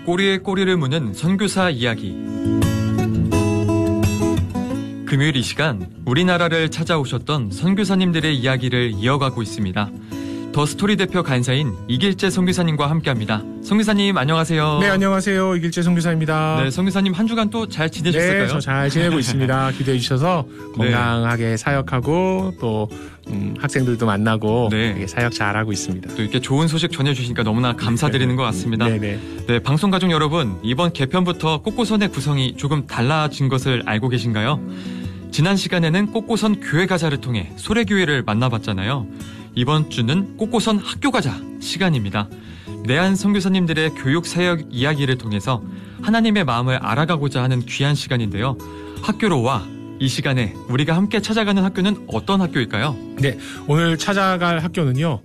꼬리에 꼬리를 무는 선교사 이야기. 금요일 이 시간 우리나라를 찾아오셨던 선교사님들의 이야기를 이어가고 있습니다. 더 스토리 대표 간사인 이길재 선교사님과 함께합니다. 선교사님 안녕하세요. 네, 안녕하세요. 이길재 선교사입니다. 네, 선교사님 한 주간 또 잘 지내셨을까요? 네, 저 잘 지내고 있습니다. 기대해 주셔서 건강하게 사역하고 또 학생들도 만나고 네. 사역 잘하고 있습니다. 또 이렇게 좋은 소식 전해주시니까 너무나 감사드리는 것 같습니다. 네, 방송 가족 여러분, 이번 개편부터 꽃고선의 구성이 조금 달라진 것을 알고 계신가요? 지난 시간에는 꽃고선 교회 가자를 통해 소래교회를 만나봤잖아요. 이번 주는 꽃고선 학교 가자 시간입니다. 내한 선교사님들의 교육 사역 이야기를 통해서 하나님의 마음을 알아가고자 하는 귀한 시간인데요. 학교로 와. 이 시간에 우리가 함께 찾아가는 학교는 어떤 학교일까요? 네, 오늘 찾아갈 학교는요.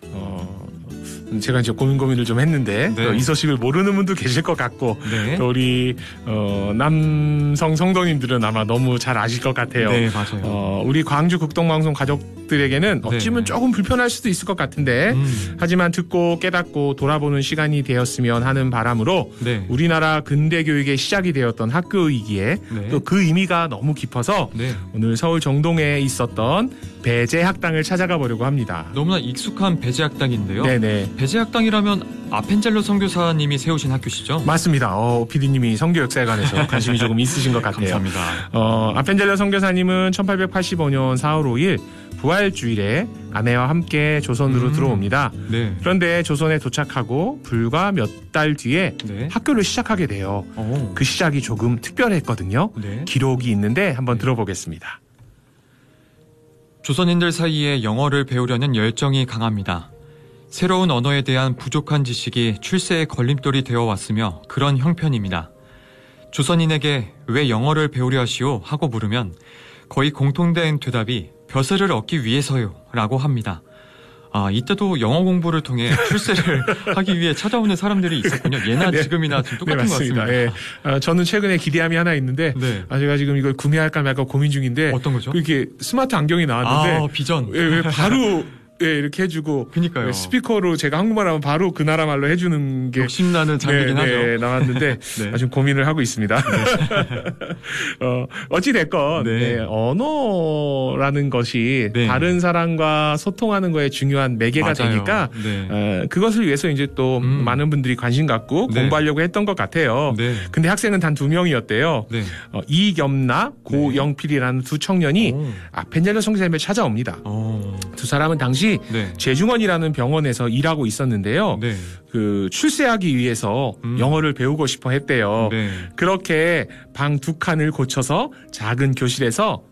제가 이제 고민을 좀 했는데 이 소식을 모르는 분도 계실 것 같고 또 우리 남성 성도님들은 아마 너무 잘 아실 것 같아요. 네, 맞아요. 우리 광주 극동방송 가족들에게는 어찌면 조금 불편할 수도 있을 것 같은데 하지만 듣고 깨닫고 돌아보는 시간이 되었으면 하는 바람으로 우리나라 근대 교육의 시작이 되었던 학교이기에 또 그 의미가 너무 깊어서 오늘 서울 정동에 있었던 배제학당을 찾아가 보려고 합니다. 너무나 익숙한 배제학당인데요. 네네. 배제학당이라면 아펜젤러 선교사님이 세우신 학교시죠? 맞습니다. PD님이 선교 역사에 관해서 관심이 조금 있으신 것 같아요. 감사합니다. 아펜젤러 선교사님은 1885년 4월 5일 부활주일에 아내와 함께 조선으로 들어옵니다. 그런데 조선에 도착하고 불과 몇 달 뒤에 학교를 시작하게 돼요. 그 시작이 조금 특별했거든요. 기록이 있는데 한번 들어보겠습니다. 조선인들 사이에 영어를 배우려는 열정이 강합니다. 새로운 언어에 대한 부족한 지식이 출세의 걸림돌이 되어 왔으며 그런 형편입니다. 조선인에게 왜 영어를 배우려 하시오? 하고 물으면 거의 공통된 대답이 벼슬을 얻기 위해서요 라고 합니다. 이때도 영어 공부를 통해 출세를 하기 위해 찾아오는 사람들이 있었군요. 예나 지금이나 좀 똑같은 것 같습니다. 저는 최근에 기대함이 하나 있는데 제가 지금 이걸 구매할까 말까 고민 중인데 어떤 거죠? 이렇게 스마트 안경이 나왔는데 비전. 왜 바로 이렇게 해주고 그러니까요. 스피커로 제가 한국말하면 바로 그 나라 말로 해주는 게 욕심나는 장비긴 하죠. 나왔는데 아주 고민을 하고 있습니다. 어찌됐건 언어라는 것이 다른 사람과 소통하는 거에 중요한 매개가 되니까 그것을 위해서 이제 또 많은 분들이 관심 갖고 공부하려고 했던 것 같아요. 근데 학생은 단 2명이었대요. 이겸나 고영필이라는 두 청년이 아펜젤러 선교사님을 찾아옵니다. 두 사람은 당시 제중원이라는 병원에서 일하고 있었는데요. 그 출세하기 위해서 영어를 배우고 싶어 했대요. 그렇게 방 2칸을 고쳐서 작은 교실에서